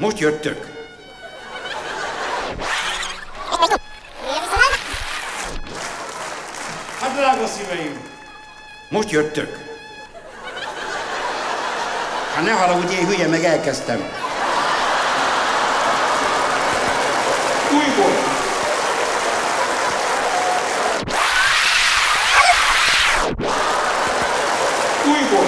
Most jöttök. Hát drága szíveim, most jöttök. Hát ne haragudj, én hülye, meg elkezdtem. Újból. Újból.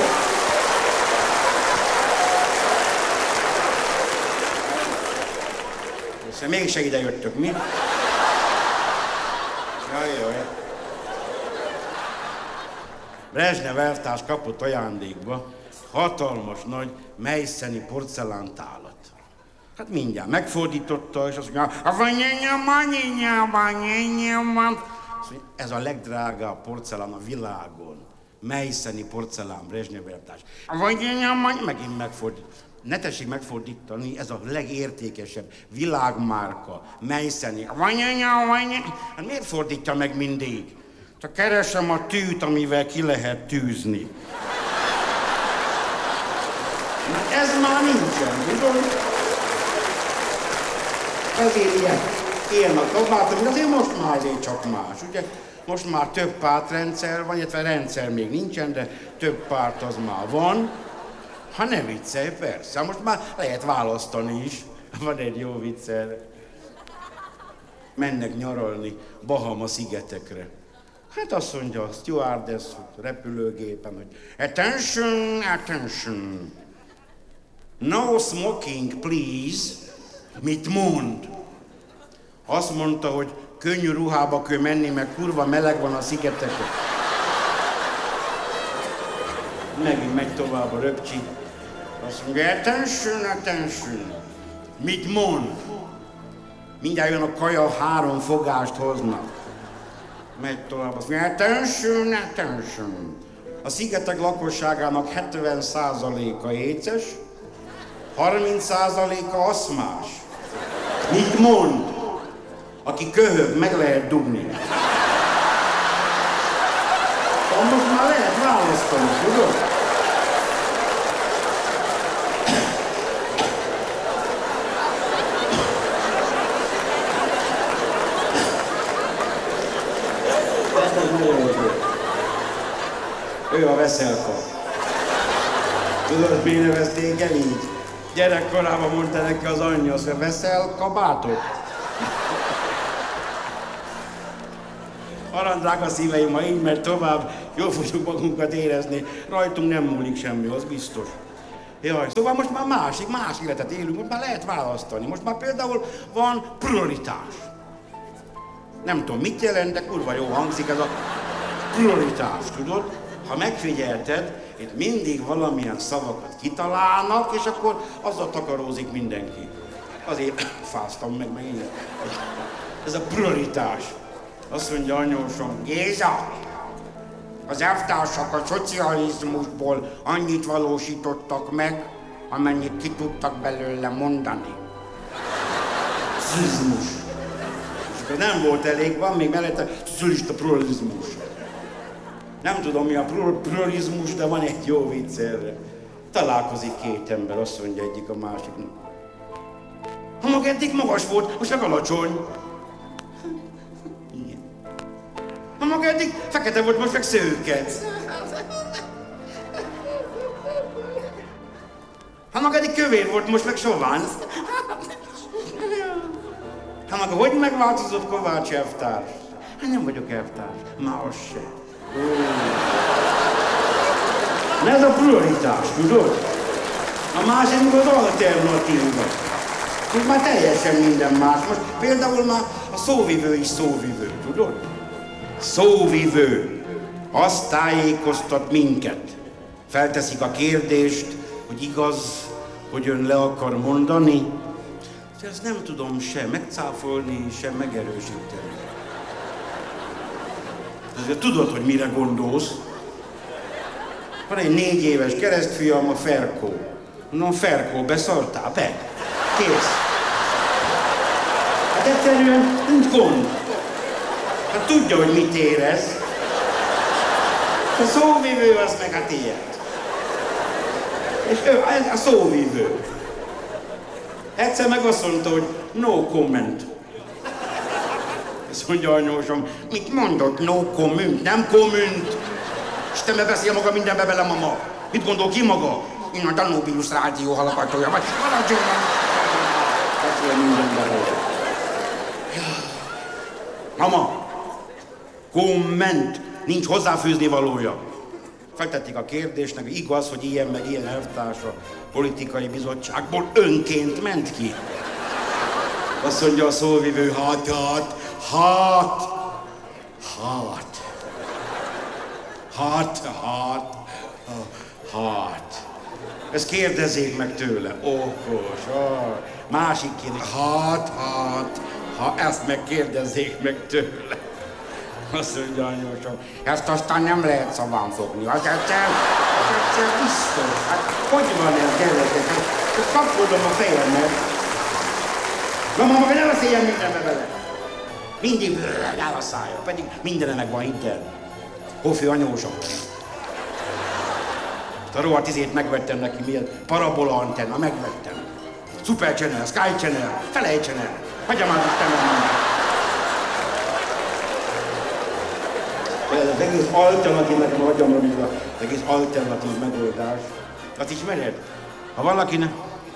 Össze, mégse ide jöttök, mi? Jaj. Brezsnyev elvtárs kapott ajándékba hatalmas nagy meisszeni porcelántálat. Hát mindjárt megfordította, és azt mondja, ez a legdrágább porcelán a világon. Meisszeni porcelán, Brezsnyev elvtárs. Megint megfordít. Ne tessék megfordítani, ez a legértékesebb világmárka, meisszeni. Hát miért fordítja meg mindig? Csak keresem a tűt, amivel ki lehet tűzni. Na ez már nincsen, tudod? Ezért ilyen a kabátom, de azért most már azért csak más, ugye? Most már több pártrendszer van, illetve rendszer még nincsen, de több párt az már van. Ha ne viccelj, persze, most már lehet választani is. Van egy jó vicc erre. Mennek nyaralni Bahama szigetekre. Hát azt mondja a stewardess repülőgépen, hogy attention, attention. No smoking, please. Mit mond? Azt mondta, hogy könnyű ruhába kell menni, mert kurva meleg van a szigeteken. Megint megy tovább a röpcsi. Azt mondja, attention, attention. Mit mond? Mindjárt jön a kaja, 3 fogást hoznak. Megy tovább, azt mondja, attention, attention. A szigetek lakosságának 70%-a éces, 30%-a aszmás. Mit mond? Aki köhög, meg lehet dugni. Most már lehet választani, tudod? Ő a Veszelka. Tudod, miért nevezték el így? Gyerekkorában mondta neki az anyja, hogy veszel kabátot? Arany drága szíveim, ha így megy tovább, jól fogjuk magunkat érezni. Rajtunk nem múlik semmi, az biztos. Jaj, szóval most már más életet élünk, most már lehet választani. Most már például van prioritás. Nem tudom, mit jelent, de kurva jó hangzik ez a prioritás, tudod? Ha megfigyelted, itt mindig valamilyen szavakat kitalálnak, és akkor azzal takarózik mindenki. Azért fáztam meg én. Ez a prioritás. Azt mondja anyósom, Géza, az elvtársak a szocializmusból annyit valósítottak meg, amennyit ki tudtak belőle mondani. Szocializmus. És akkor nem volt elég, van még mellette szocialista pluralizmus. Nem tudom, mi a pluralizmus, de van egy jó vicc erre. Találkozik 2 ember, azt mondja egyik a másiknak. Ha maga eddig magas volt, most meg alacsony. Igen. Ha maga eddig fekete volt, most meg szőke. Ha maga eddig kövér volt, most meg sovány. Ha maga hogy megváltozott Kovács elvtárs? Hát nem vagyok elvtárs, már az se. De ez a prioritás, tudod? A másik az alternatíva. Most már teljesen minden más. Most például már a szóvivő is szóvivő, tudod? Szóvivő. Azt tájékoztat minket. Felteszik a kérdést, hogy igaz, hogy ön le akar mondani. De ezt nem tudom sem megcáfolni, sem megerősíteni. De tudod, hogy mire gondolsz? Van egy 4 éves keresztfiam, a Ferkó. No, Ferkó, beszartál? Be. Kész. Hát egyszerűen nincs gond. Hát tudja, hogy mit érez. A szóvivő az meg hát ilyet. És ő a szóvivő. Egyszer meg azt mondta, hogy no comment. Ezt mondja anyósom, mit mondott? No comment, nem comment. Istenbe beszél maga mindenbe bele, mama. Mit gondol ki maga? Én a Danubius rádió hallgatója vagy. Maradjon! Beszél mindenbe bele. Mama, komment, nincs hozzáfűzni valója. Feltették a kérdésnek, igaz, hogy ilyen meg ilyen elvtársa politikai bizottságból önként ment ki. Azt mondja a szóvivő, hát. Ezt kérdezzék meg tőle. Okos, másik kérdés. Ezt meg kérdezzék meg tőle. Azt mondja anyósom, ezt aztán nem lehet szaván fogni. Az egyszer biztos. Hát hogy van ez, gyerekek? Hát kapkodom a fejemet. Mama, maga ne beszéljen mindenbe vele. Mindig áll a szája, pedig mindenre meg van hiddel. Hofi anyósom. A rohadt izét megvettem neki, milyen parabola antenna, megvettem. Super Channel, Sky Channel, felejtsen el. Hagyja már itt tennem. Az egész alternatív, nekem hagyjam rövidre, az egész alternatív megoldás. Azt ismered? Ha valakinek...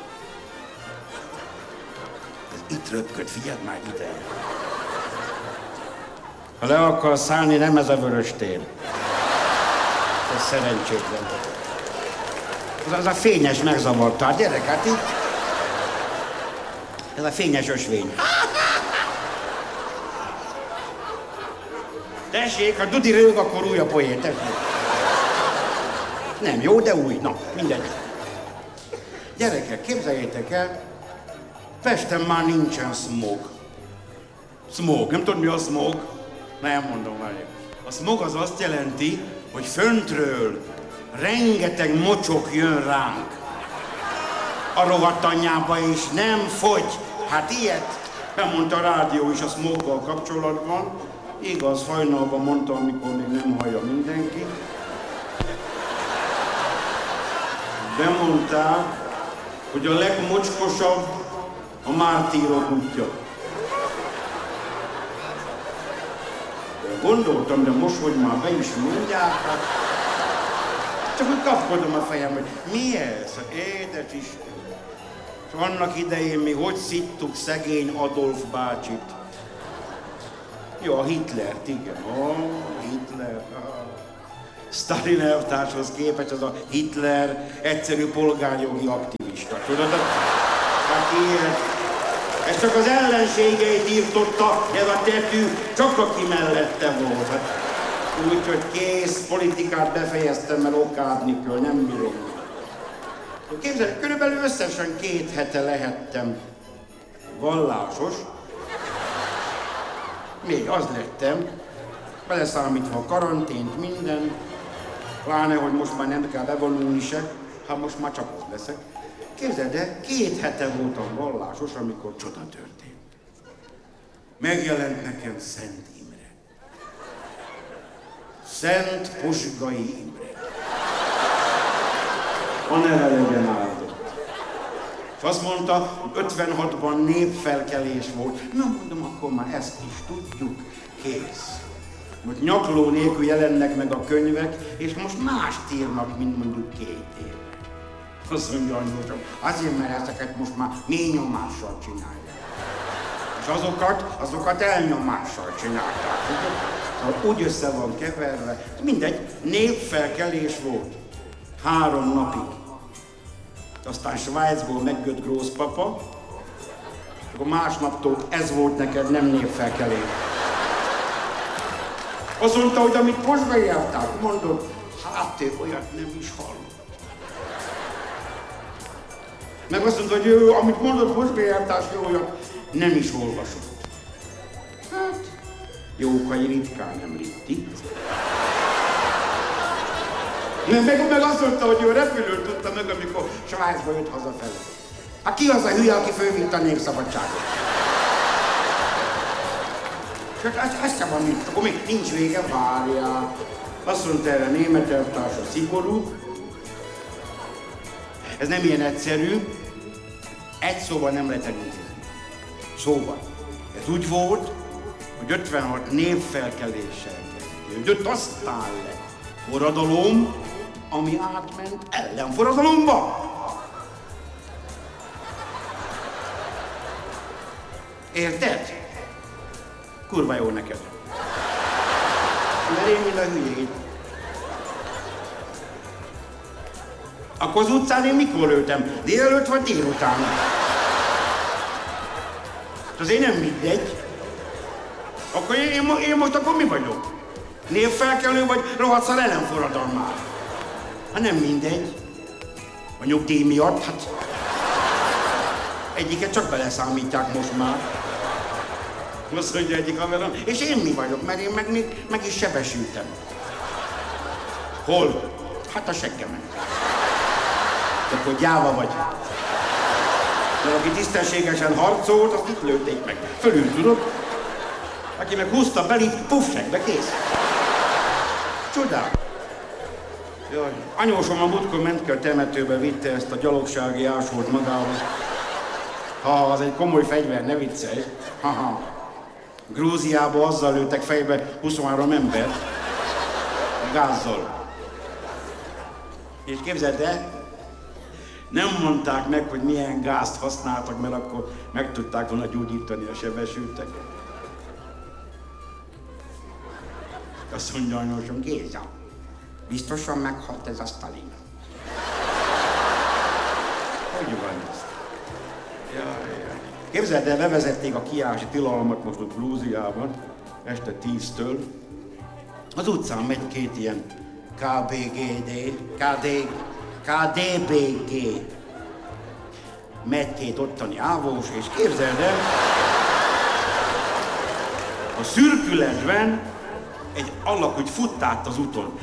Ez itt röpköd, figyeld már ide. Ha le akar szállni, nem ez a vörös tér. Ez szerencsétlen. Az a fényes megzavarta, hát gyerek, hát itt. Ez a fényes ösvény. Tessék, ha Dudi rög, akkor új a poén, tessék. Nem jó, de új. Na, mindegy. Gyerekek, képzeljétek el, Pesten már nincsen smog. Smog, nem tudod mi a smog? Nem mondom már. A smog az azt jelenti, hogy föntről rengeteg mocsok jön ránk. A rohadt anyjába is nem fogy. Hát ilyet bemondta a rádió is a smoggal kapcsolatban. Igaz, hajnalban mondta, amikor még nem hallja mindenki. Bemondták, hogy a legmocskosabb a mártírok útja. Gondoltam, de most, hogy már be is mondják, hát csak úgy kapkodom a fejem, hogy mi ez? Édes Isten! És annak idején mi hogy szittuk szegény Adolf bácsit. Jó, a Hitlert, igen. Hitler. Sztálin elvtárshoz képest az a Hitler egyszerű polgárjogi aktivista. Tudod? Hát ilyen. Ez csak az ellenségeit írtotta, ez a tetű, csak aki mellette volt. Hát, úgyhogy kész, politikát befejeztem, mert okádni kell, nem bírom. Képzeljük, körülbelül összesen 2 hete lehettem vallásos. Még az lettem, beleszámítva a karantént, minden, pláne, hogy most már nem kell bevonulni se, hát most már csak az leszek. Képzeld el, 2 hete voltam vallásos, amikor csoda történt. Megjelent nekem Szent Imre. Szent Posgai Imre. A neve legyen áldott. És azt mondta, 56-ban népfelkelés volt. Na mondom, akkor már ezt is tudjuk, kész. Most nyakló nélkül jelennek meg a könyvek, és most mást írnak, mint mondjuk 2 éve. Azt mondja anyósom, azért, mert ezeket most már mély nyomással csinálják. És azokat elnyomással csinálták. Szóval úgy össze van keverve. Mindegy, népfelkelés volt. 3 napig. Aztán Svájcból megjött Grószpapa, akkor másnaptól ez volt neked, nem népfelkelés. Azt mondta, hogy amit Posgai elvtárs mondott, hát ő olyat nem is hallott. Meg azt mondta, hogy ő, amit mondott Posgai elvtárs, ő olyat nem is olvasott. Hát, Jókai ritkán nem ritti. Meg azt mondta, hogy ő repülőn tudta meg, amikor Svájcba jött hazafele. Hát ki az a hülye, aki fölvitt a népszabadságot? Csak ez sem van nincs, akkor még nincs vége, várjál. Azt mondta erre német elvtársa, szigorú. Ez nem ilyen egyszerű. Egy szóval nem lehet elintézni. Szóval, ez úgy volt, hogy 56 névfelkeléssel kezdődött, aztán lett forradalom, ami átment ellenforradalomba. Érted? Kurva jó neked. Mert én mind a hülyét. Akkor az utcán én mikor lőttem? Délelőtt vagy délután? Azért nem mindegy. Akkor én most akkor mi vagyok? Névfelkelő vagy rohadszal ellenforradalmár? Hát nem mindegy. A nyugdíj miatt, hát... Egyiket csak beleszámítják most már. Azt mondja egyik haverom, és én mi vagyok, mert én meg is sebesültem. Hol? Hát a seggemen. De akkor gyáva vagy. De aki tisztességesen harcolt, azt itt lőtték meg. Fölül, tudod? Aki meg húzta belét, puff, segbe, kész. Csodál. Jaj, anyósom a múltkor ment ki a temetőbe, vitte ezt a gyalogsági ásót magához. Ha, az egy komoly fegyver, ne viccelj. Haha. Grúziába azzal lőttek fejbe 23 embert. Gázzal. És képzeld el, nem mondták meg, hogy milyen gázt használtak, mert akkor meg tudták volna gyógyítani a sebesülteket. Azt mondja anyósom, Géza, biztosan meghalt ez a Sztalin. Hogy van ez? Jaj. Képzeld el, bevezették a kijárási tilalmat most ott Grúziában, este 10-től. Az utcán megy két ilyen KDBG. Megy két ottani ávós, és képzeld el, a szürkületben egy alak úgy futt át az úton.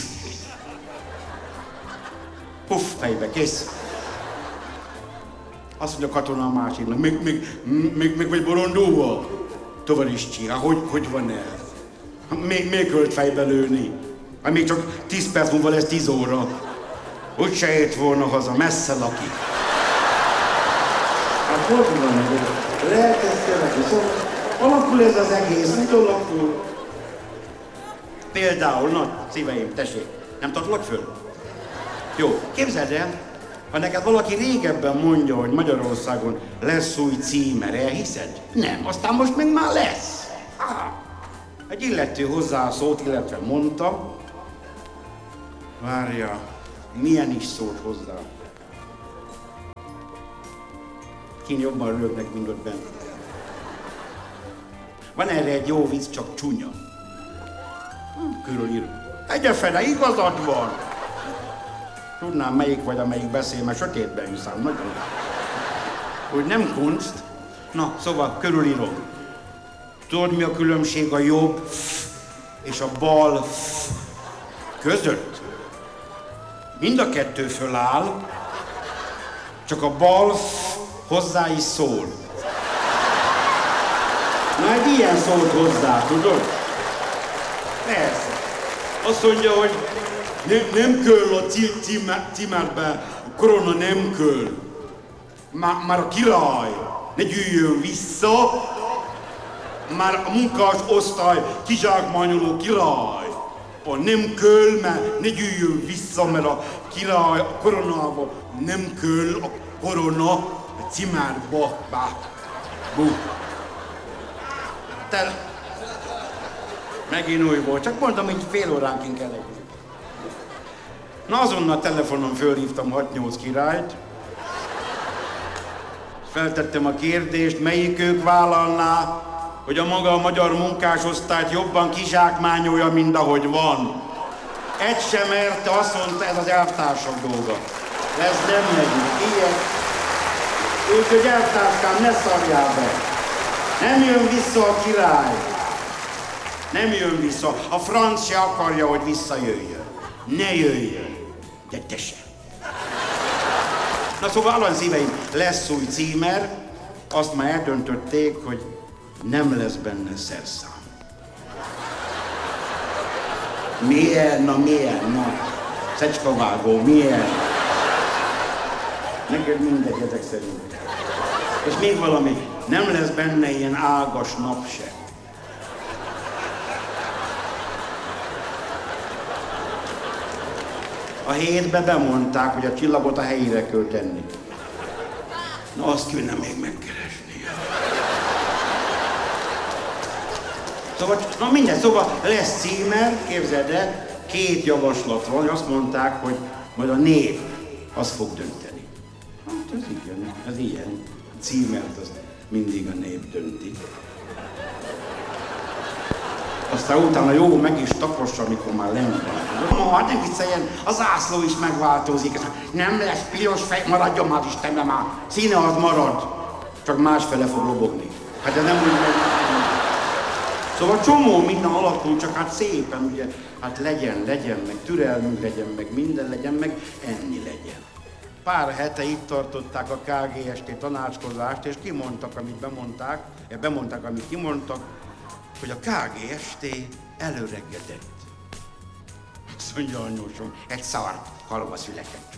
Puff, fejbe, kész. Azt mondja a katona a másiknak, még vagy borondóval? Tovariscsi, hogy van ez? Még ölt fejbe lőni? Hát még csak 10 perc múlva lesz 10 óra. Úgy se ért volna haza, messze lakik. Hát hogy van ez? Lehet ezt követni, szóval alakul ez az egész, mit alakul? Például, na szíveim, tessék, nem tartlak föl? Jó, képzeld el, ha neked valaki régebben mondja, hogy Magyarországon lesz új címer, elhiszed? Nem, aztán most még már lesz. Egy illető hozzászólt, illetve mondta, várja, milyen is szólt hozzá. Kint jobban rögnek, mint ott bent. Van erre egy jó vicc, csak csúnya. Körülírom. Egyefele, igazad van. Tudnám, melyik vagy, amelyik beszél, mert sötétben hiszem, nagyon. Hogy nem kunst. Na, szóval körülírom. Tudod, mi a különbség a jobb és a bal között? Mind a kettő föláll, csak a bal hozzá is szól. Na, egy ilyen szólt hozzá, tudod? Persze. Azt mondja, hogy nem kell a címerbe, a korona nem kell. Már a király ne gyűjjön vissza, már a munkás osztály kizsákmányoló király. Nem kell, mert ne gyűjjön vissza, mert a király a koronával nem kell a korona a cimárba. Te megint új volt, csak mondom, hogy fél óránként elég. Na azonnal telefonon fölhívtam 6-8 királyt, feltettem a kérdést, melyikük vállalná, hogy a maga a magyar munkásosztályt jobban kizsákmányolja, mint ahogy van. Egy sem merte, azt mondta, ez az elvtársak dolga. Ez nem megyünk, ilyen. Úgyhogy elvtárskám, ne szarjál be. Nem jön vissza a király. Nem jön vissza. A franc se akarja, hogy visszajöjjön. Ne jöjjön. De te se. Na szóval, aranyszíveim, lesz új címer. Azt már eldöntötték, hogy nem lesz benne szerszám. Milyen? Na milyen? Na, szecskavágó, milyen? Neked mindegy ezek szerint. És még valami, nem lesz benne ilyen ágas nap se. A hétbe bemondták, hogy a csillagot a helyére kell tenni. Na, azt kéne még megkeresni. Szóval, na mindegy, szóval lesz címer, képzeld el, 2 javaslat van, azt mondták, hogy majd a nép az fog dönteni. Hát ez igen, ez ilyen. A címert az mindig a nép dönti. Aztán utána jó meg is tapossa, amikor már lent van. Hát nem vicceljen, a zászló is megváltozik. Nem lesz piros fej, maradjon már Istenben már. Színe az marad, csak másfele fog lobogni. Hát ez nem úgy megy. Szóval csomó minden alakul, csak hát szépen, ugye, hát legyen meg, türelmünk legyen meg, minden legyen meg, enni legyen. Pár hete itt tartották a KGST tanácskozást, és kimondtak, amit kimondtak, hogy a KGST előregedett. Azt mondja anyósom, egy szar halva született.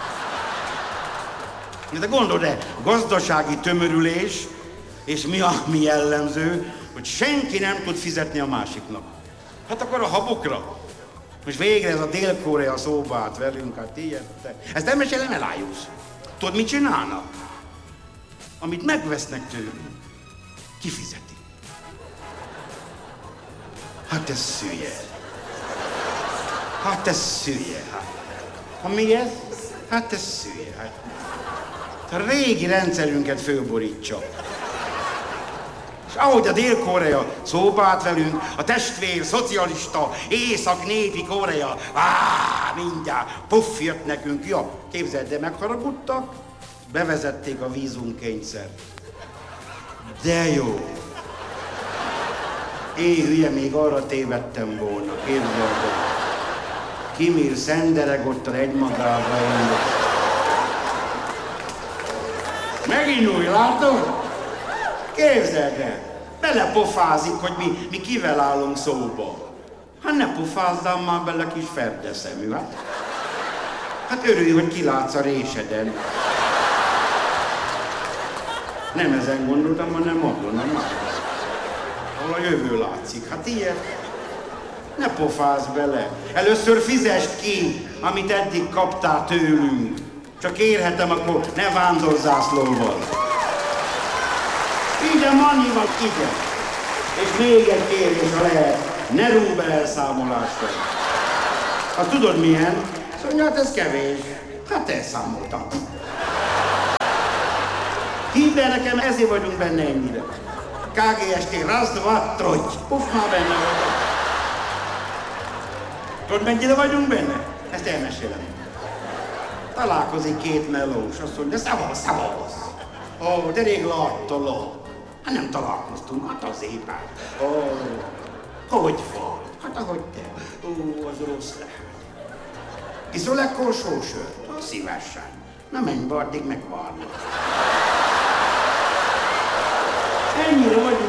De gondold el, gazdasági tömörülés, és mi jellemző, hogy senki nem tud fizetni a másiknak. Hát akkor a habokra. Most végre ez a Dél-Korea szóba állt velünk, hát ilyen. Ezt nem mesélem el, Ájusz. Tudod, mit csinálnak? Amit megvesznek tőlünk, kifizeti. Hát ez szülye. Hát ez szülye. Ha mi ez? Hát ez szülye. Hát. A régi rendszerünket fölborítsa. És ahogy a Dél-Korea szóba állt velünk, a testvér, szocialista, észak-népi Korea, mindjárt, puff, jött nekünk, ja, képzeld, de megharagudtak, bevezették a vízumkényszert. De jó. Én hülye, még arra tévedtem volna, képzeld el. Kim Il-sung deregottal egymagába indult. Megint új, látod? Képzeld el, belepofázik, hogy mi kivel állunk szóba. Hát ne pofázzál már bele, kis ferdeszemű, hát. Hát örülj, hogy kilátsz a réseden. Nem ezen gondoltam, hanem abban, nem más. Ahol a jövő látszik. Hát ilyen. Ne pofázz bele. Először fizesd ki, amit eddig kaptál tőlünk. Csak érhetem, akkor ne vándorzászlóval. Ide, Manival, ide. És még egy kérés, ha lehet, ne rúg be elszámolásra. Hát tudod milyen? Szóval hát ez kevés. Hát elszámoltam. Hidd el nekem, ezért vagyunk benne ennyire. KGST, razdva, trojty. Puff, már benne vagyok. Tudod, mennyire vagyunk benne? Ezt elmesélem. Találkozik 2 melós, azt mondja, szavasz. Ó, de rég láttalak. Hát nem találkoztunk, hát az éppen. Ó, hogy van? Hát ahogy te. Ó, az rossz lehet. Iszol ekkor sósört? Szívesen. Na menj be, addig megvárnak. Ennyire vagyunk